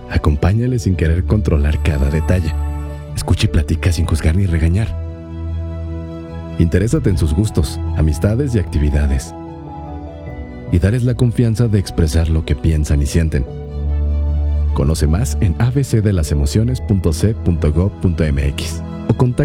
Acompáñale sin querer controlar cada detalle. Escucha y platica sin juzgar ni regañar. Interésate en sus gustos, amistades y actividades. Y darles la confianza de expresar lo que piensan y sienten. Conoce más en abcdelasemociones.c.gov.mx o contacta